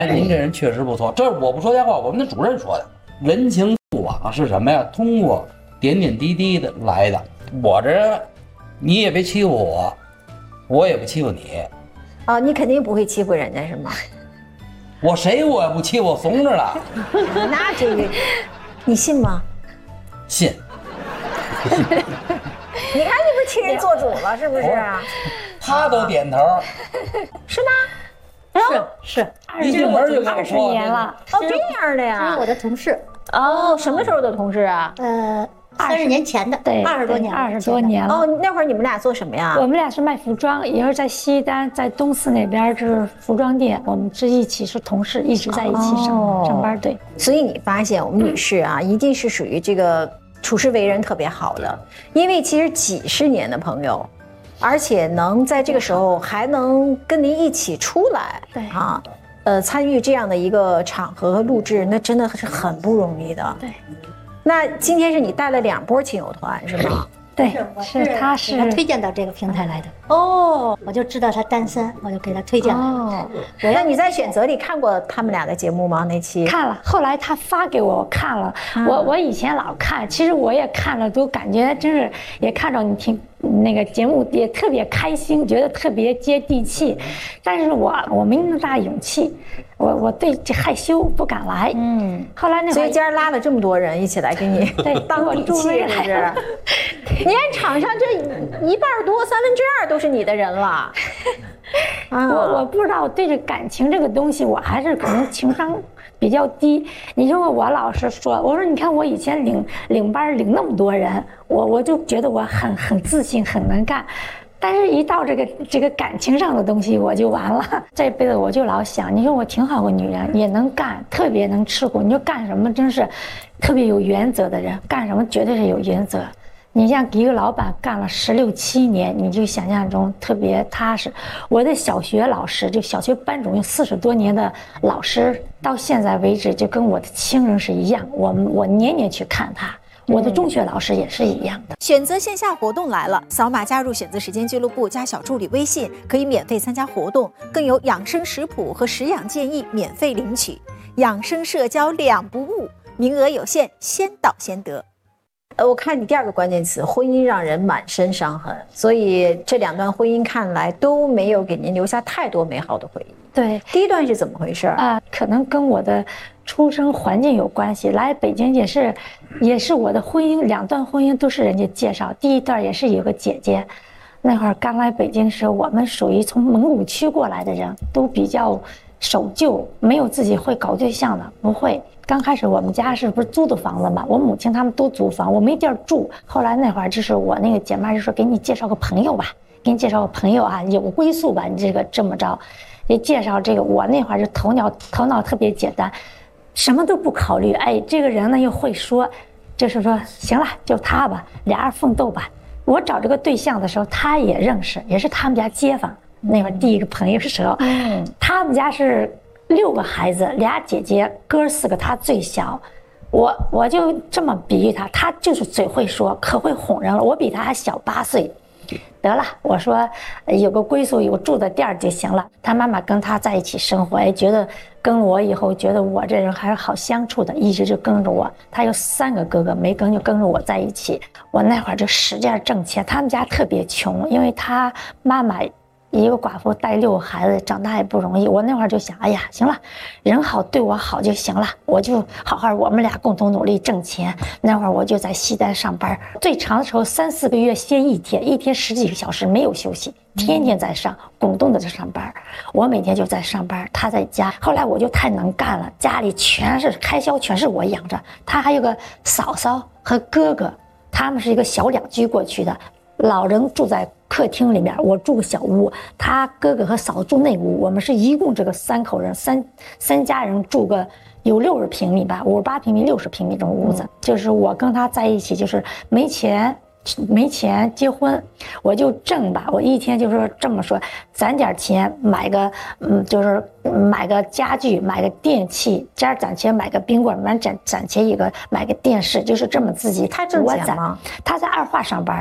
哎，您这人确实不错，这我不说瞎话，我们的主任说的。人情父往是什么呀？通过点点滴滴的来的。我这人，你也别欺负我，我也不欺负你。 哦，你肯定不会欺负人家是吗？ 我谁我也不欺负，我怂着了。 那这个，你信吗？ 信。 你看，你不是替人做主了，是不是？ 他都点头， 是吗？ 是一进门就跟我说 20年了。 哦，这样的这呀是。我的同事， 哦，什么时候的同事啊？ 30年前的， 对 20多年了 ，20多年了。 哦，那会儿你们俩做什么呀？ 我们俩是卖服装，也是在西单，在东四那边就是服装店，我们是一起是同事，一直在一起上班。对， 所以你发现我们女士啊，一定是属于这个处事为人特别好的，因为其实几十年的朋友，而且能在这个时候还能跟您一起出来， 对啊，参与这样的一个场合和录制，那真的是很不容易的。 对。 那今天是你带了2波亲友团是吗？ 对，他给他推荐到这个平台来的。 哦， 我就知道他单身，我就给他推荐了。 哦，那你在选择里看过他们俩的节目吗？那期看了，后来他发给我看了，我以前老看，其实我也看了，都感觉真是也看着你听那个节目也特别开心，觉得特别接地气，但是我没那么大勇气，我对这害羞不敢来。后来那会所以今儿拉了这么多人一起来给你对当底气，是不是？你看场上这1半多2/3都是你的人了。 我不知道，对这感情这个东西，我还是可能情商比较低。你说我老实说，我说你看我以前领班领那么多人，我就觉得我很自信，很能干。但是，一到这个感情上的东西，我就完了。这辈子我就老想，你说我挺好个女人，也能干，特别能吃苦。你说干什么真是特别有原则的人，干什么绝对是有原则。你像一个老板干了16、17年，你就想象中特别踏实。我的小学老师，就小学班主任40多年的老师，到现在为止就跟我的亲人是一样。我年年去看他。我的中学老师也是一样的。 选择线下活动来了，扫码加入选择时间俱乐部，加小助理微信，可以免费参加活动，更有养生食谱和食养建议免费领取。养生社交2不误，名额有限，先到先得。我看你第2个关键词，婚姻让人满身伤痕，所以这2段婚姻看来都没有给您留下太多美好的回忆。 对， 第1段是怎么回事可能跟我的出生环境有关系。来北京也是我的婚姻，2段婚姻都是人家介绍。第1段也是有个姐姐，那会儿刚来北京时，我们属于从蒙古区过来的人，都比较守旧，没有自己会搞对象的，不会。刚开始我们家是不是租的房子嘛？我母亲他们都租房，我没地儿住。后来那会儿就是我那个姐妈就说给你介绍个朋友吧，给你介绍个朋友啊，有个归宿吧，你这个这么着。也介绍这个，我那会儿是头脑特别简单，什么都不考虑。哎，这个人呢又会说，就是说行了，就他吧，俩人奋斗吧。我找这个对象的时候，他也认识，也是他们家街坊。那会儿第1个朋友的时候，他们家是6个孩子，2姐姐，哥4个，他最小。我就这么比喻他，他就是嘴会说，可会哄人了。我比他还小8岁。得了，我说有个归宿，有住的地儿就行了。他妈妈跟他在一起生活，也觉得跟我以后觉得我这人还是好相处的，一直就跟着我。他有3个哥哥，没跟就跟着我在一起。我那会儿就使劲挣钱，他们家特别穷，因为他妈妈一个寡妇带6个孩子，长大也不容易。我那会儿就想，哎呀，行了，人好对我好就行了，我就好好我们俩共同努力挣钱。那会儿我就在西单上班，最长的时候3、4个月歇1天，一天10几个小时没有休息，天天在上，滚动的在上班。我每天就在上班，他在家。后来我就太能干了，家里全是开销，全是我养着。他还有个嫂嫂和哥哥，他们是一个小2居过去的，老人住在客厅里面，我住个小屋，他哥哥和嫂子住内屋。我们是一共这个3口人，三家人住个有60平米吧，58平米、60平米这种屋子。就是我跟他在一起，就是没钱结婚，我就挣吧。我一天就是这么说，攒点钱买个就是买个家具，买个电器，这儿攒钱买个冰棍，完攒钱买个电视，就是这么自己。 他挣钱吗？ 他在二化上班。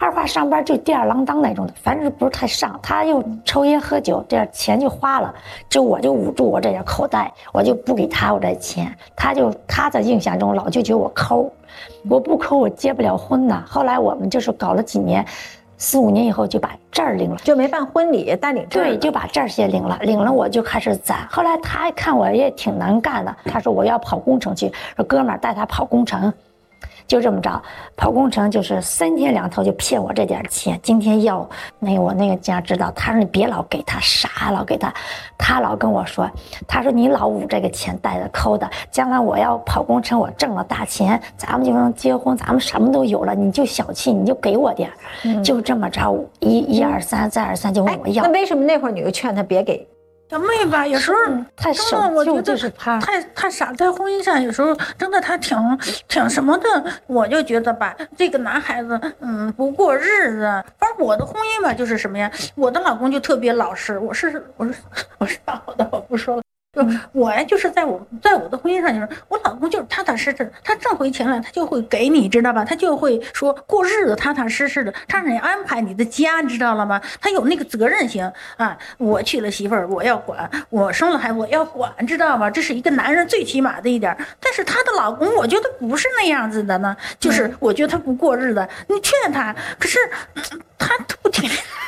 二话上班就吊儿郎当那种的，反正不是太上。他又抽烟喝酒，这样钱就花了，我就捂住我这点口袋，我就不给他我这钱。他在印象中老就觉得我抠，我不抠我结不了婚呐。后来我们就是搞了几年，4、5年以后就把证儿领了， 就没办婚礼，但领证。 对，就把证儿先领了，领了我就开始攒。后来他看我也挺能干的，他说我要跑工程去，说哥们儿带他跑工程。就这么着，跑工程就是3天2头就骗我这点钱。今天要我那个家知道，他说你别老给他傻，老给他，他老跟我说，他说你老捂这个钱带的抠的，将来我要跑工程，我挣了大钱，咱们就能结婚，咱们什么都有了，你就小气，你就给我点就这么着，1、2、3再2、3就问我要。 那为什么那会儿你又劝他别给？ 小妹吧，有时候太守旧就是怕， 太傻，在婚姻上有时候真的他挺什么的，我就觉得吧，这个男孩子不过日子。反正我的婚姻吧就是什么呀，我的老公就特别老实，我是大好的，我不说了。我呀，就是在我的婚姻上，就是我老公就是踏踏实实，他挣回钱来，他就会给你，知道吧？他就会说过日子，踏踏实实的，他让你安排你的家，你知道了吗？他有那个责任心啊！我娶了媳妇儿，我要管；我生了孩子，我要管，知道吗？这是一个男人最起码的一点。但是她的老公，我觉得不是那样子的呢，就是我觉得他不过日子，你劝他，可是他不听。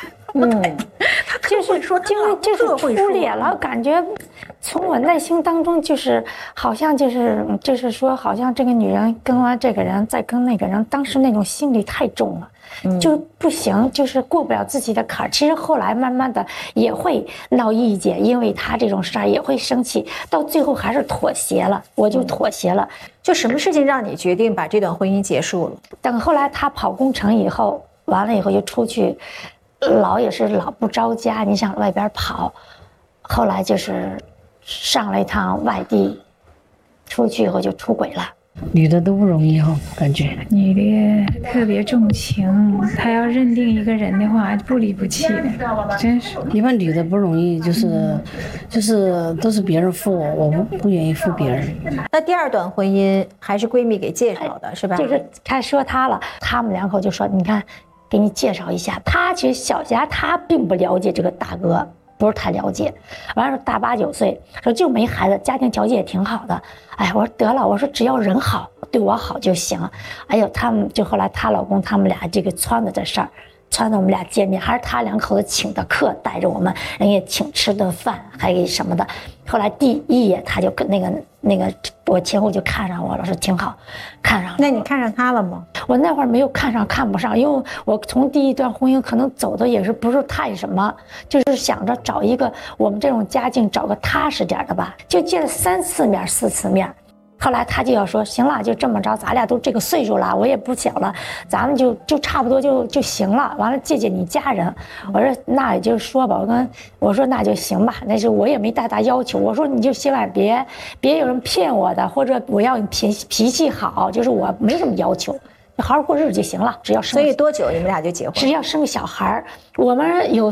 就是说，就是出脸了，感觉从我内心当中就是好像就是说，好像这个女人跟完这个人再跟那个人，当时那种心理太重了，就不行，就是过不了自己的坎儿。其实后来慢慢的也会闹意见，因为他这种事儿也会生气，到最后还是妥协了，我就妥协了。 就什么事情让你决定把这段婚姻结束了？ 等后来他跑工程以后，完了以后就出去。也是老不着家，你想外边跑，后来就是上了一趟外地，出去以后就出轨了。 女的都不容易哈，感觉女的特别重情，她要认定一个人的话，不离不弃的，真是。 一般女的不容易，就是都是别人负我不愿意负别人。 那第2段婚姻还是闺蜜给介绍的，是吧？ 就是他说他了，他们2口就说，你看。给你介绍一下，他其实小霞他并不了解这个大哥，不是太了解。完了说大8、9岁，说就没孩子，家庭条件也挺好的。哎，我说得了，我说只要人好，对我好就行。哎呦，他们就后来她老公他们俩这个撺掇这事儿，撺掇我们俩见面，还是他2口子请的客，带着我们，人家请吃顿饭，还给什么的。后来第1眼他就跟那个我前夫就看上我了，说挺好，看上了。 那你看上他了吗？ 我那会儿没有看上看不上，因为我从第1段婚姻可能走的也是不是太什么，就是想着找一个我们这种家境找个踏实点的吧，就见了3次面4次面。后来他就要说行了，就这么着，咱俩都这个岁数了，我也不小了，咱们就差不多就行了。完了借你家人，我说那也就说吧，我说那就行吧，那是我也没太大要求。我说你就希望别有人骗我的，或者我要你脾气好，就是我没什么要求，就好好过日子就行了，只要生。 所以多久你们俩就结婚？ 只要生个小孩，我们有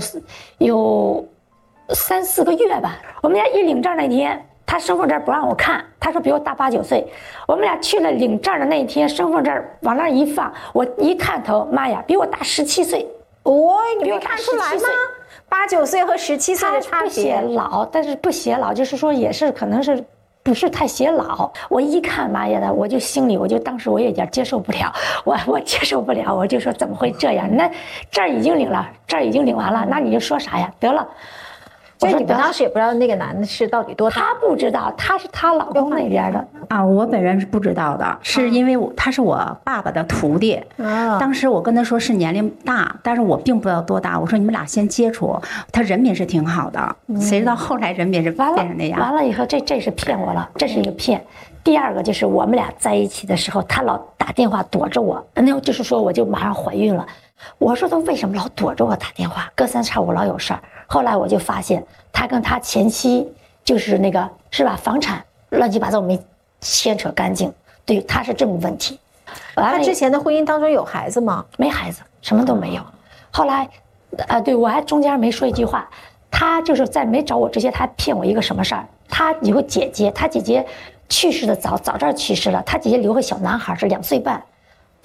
3、4个月吧。我们俩一领证那天。他身份证不让我看，他说比我大8、9岁。我们俩去了领证的那一天，身份证往那一放，我一探头，妈呀，比我大17岁。 你没看出来吗？8、9岁和17岁的差别。 他不写老，但是不写老，就是说也是可能是不是太写老。我一看，妈呀的，我就心里当时我有点接受不了，我接受不了，我就说怎么会这样？那证已经领了，证已经领完了，那你就说啥呀？得了。 所以你们当时也不知道那个男的是到底多大？ 他不知道，他是他老公那边的啊。我本人是不知道的，是因为他是我爸爸的徒弟。当时我跟他说是年龄大，但是我并不知道多大。我说你们俩先接触，他人品是挺好的。谁知道后来人品是变成那样？ 完了以后，这是骗我了，这是一个骗。第2个就是我们俩在一起的时候，他老打电话躲着我，那就是说我就马上怀孕了。我说他为什么老躲着我打电话，隔3差5老有事儿。后来我就发现他跟他前妻就是那个是吧，房产乱七八糟没牵扯干净，对，他是这种问题。 他之前的婚姻当中有孩子吗？ 没孩子，什么都没有。后来对，我还中间没说一句话，他就是在没找我之前，他骗我一个什么事儿？他有个姐姐，他姐姐去世的早这儿去世了，他姐姐留个小男孩是2岁半。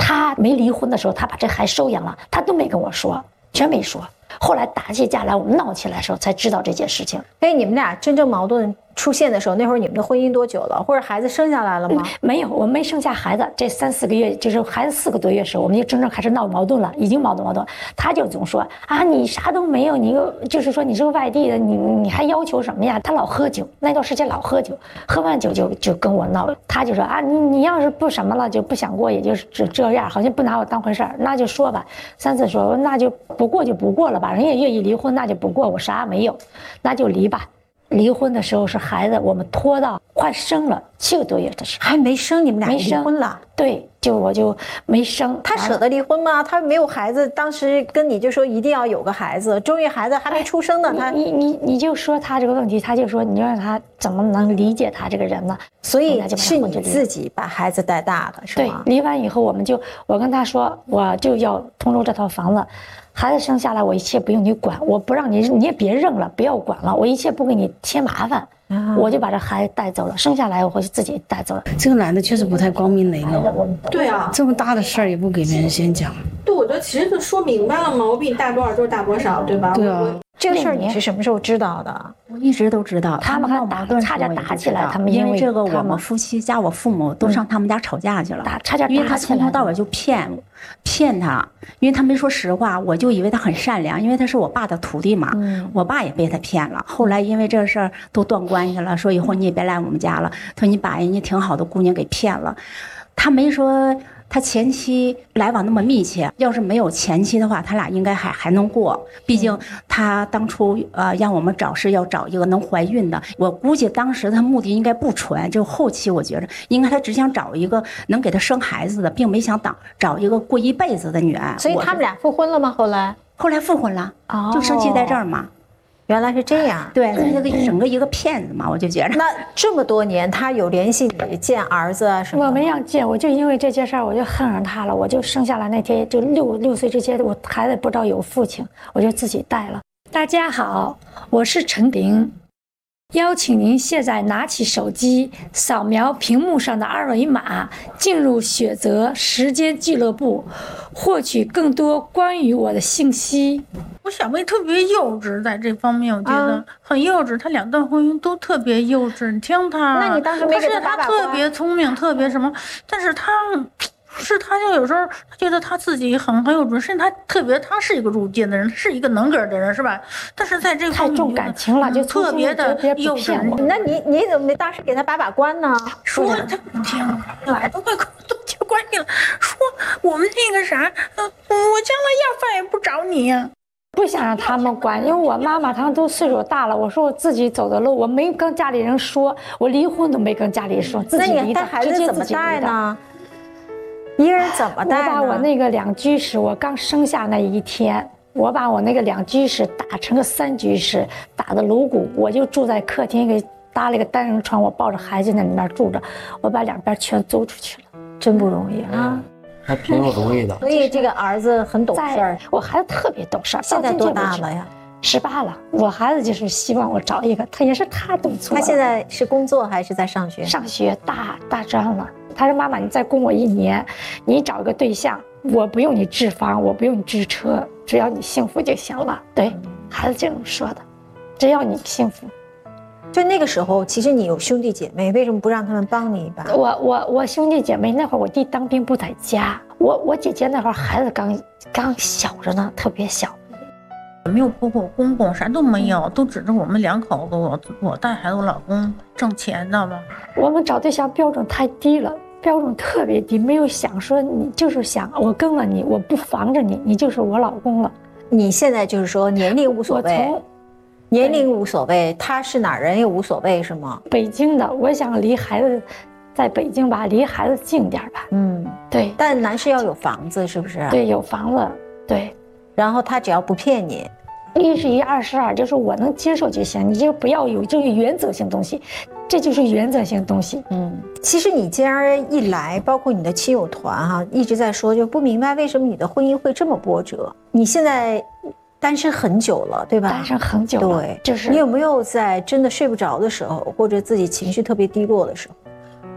他没离婚的时候，他把这孩子收养了，他都没跟我说，全没说。后来打起架来，我们闹起来的时候才知道这件事情。 所以你们俩真正矛盾出现的时候，那会儿你们的婚姻多久了？或者孩子生下来了吗？ 没有，我没生下孩子，这3、4个月，就是孩子4个多月时候，我们就真正开始闹矛盾了，已经矛盾。他就总说啊，你啥都没有，你就是说你是个外地的，你还要求什么呀？他老喝酒，那段时间老喝酒，喝完酒就跟我闹，他就说啊，你要是不什么了，就不想过，也就是这样，好像不拿我当回事儿，那就说吧。3次说那就不过就不过了吧，人也愿意离婚，那就不过，我啥也没有，那就离吧。离婚的时候是孩子，我们拖到快生了7个多月的时候， 还没生，你们俩离婚了？ 对，我就没生。 他舍得离婚吗？他没有孩子，当时跟你就说一定要有个孩子，终于孩子还没出生呢。 你就说他这个问题，他就说你让他怎么能理解他这个人呢？ 所以是你自己把孩子带大的，是吗？ 对，离完以后我跟他说，我就要通州这套房子。孩子生下来，我一切不用你管，我不让你也别认了，不要管了，我一切不给你添麻烦，我就把这孩子带走了。生下来我就自己带走了。 这个男的确实不太光明磊落。 对啊， 这么大的事儿也不给别人先讲。 对，我觉得其实就说明白了嘛，我比你大多少就是大多少，对吧？ 对啊。 这个事儿你是什么时候知道的？ 我一直都知道， 他们还差点打起来，他们因为这个，我们夫妻加我父母都上他们家吵架去了， 差点打起来， 因为他从头到尾就骗他，因为他没说实话，我就以为他很善良，因为他是我爸的徒弟嘛，我爸也被他骗了。后来因为这个事儿都断关系了，说以后你也别来我们家了，他说你把人家挺好的姑娘给骗了，他没说。他前妻来往那么密切，要是没有前妻的话，他俩应该还能过。毕竟他当初让我们找是要找一个能怀孕的，我估计当时他目的应该不纯，就后期我觉着应该他只想找一个能给他生孩子的，并没想找一个过一辈子的女儿。 所以他们俩复婚了吗？后来复婚了，就生气在这儿嘛。 原来是这样， 对，他这个整个一个骗子嘛，我就觉得。 那这么多年，他有联系你见儿子啊什么？ 我没让见，我就因为这件事儿，我就恨上他了。我就生下来那天，就六岁之前，我孩子不知道有父亲，我就自己带了。大家好，我是陈玲，邀请您现在拿起手机，扫描屏幕上的2维码，进入雪泽时间俱乐部，获取更多关于我的信息。 我小妹特别幼稚，在这方面我觉得很幼稚。她2段婚姻都特别幼稚，你听她。 那你当时没给她把把关？ 她特别聪明，特别什么，但是她就有时候她觉得她自己很有准，甚至她是一个入界的人，是一个能干的人，是吧？但是在这方面太重感情了，就特别的幼稚。 那你怎么没当时给她把关呢？ 说她不听，来都快都结关系了，说我们那个啥，我将来要饭也不找你呀。 不想让他们管，因为我妈妈他们都岁数大了，我说我自己走的路，我没跟家里人说，我离婚都没跟家里人说，自己离的。 那你带孩子怎么带呢？一个人怎么带呢？ 我把我那个2居室，我刚生下那一天，我把我那个2居室打成个3居室，打的颅骨，我就住在客厅，给搭了一个单人床，我抱着孩子在里面住着，我把2边全租出去了， 真不容易啊。 还挺有主意的， 所以这个儿子很懂事儿。 我孩子特别懂事儿， 现在多大了呀 ？18了。我孩子就是希望我找一个，他也是他懂错。 他现在是工作还是在上学？ 上学，大专了。他说：“妈妈，你再供我1年，你找个对象，我不用你置房，我不用你置车，只要你幸福就行了。”对，孩子这么说的，只要你幸福。 就那个时候，其实你有兄弟姐妹，为什么不让他们帮你一把？ 我兄弟姐妹那会儿，我弟当兵不在家，我姐姐那会儿孩子刚小着呢，特别小， 没有婆婆公公，啥都没有，都指着我们2口子，我带孩子，我老公挣钱，知道吧？ 我们找对象标准太低了，标准特别低，没有想说你就是想我跟了你，我不防着你，你就是我老公了。 你现在就是说年龄无所谓。年龄无所谓，他是哪儿人也无所谓，是吗？ 北京的，我想离孩子，在北京吧，离孩子近点吧。对。 但男士要有房子，是不是？ 对，有房子，对。 然后他只要不骗你 ，1是1，2是2，就是我能接受就行，你就不要有这个原则性东西，这就是原则性东西。 其实你既然一来，包括你的亲友团一直在说，就不明白为什么你的婚姻会这么波折。你现在单身很久了，对吧？ 单身很久了， 对，就是你有没有在真的睡不着的时候，或者自己情绪特别低落的时候，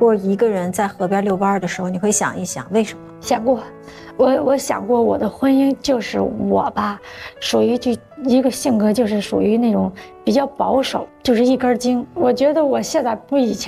过一个人在河边遛弯的时候，你会想一想为什么？ 想过，我想过我的婚姻就是我吧，属于一个性格就是属于那种比较保守，就是一根筋。我觉得我现在不以前。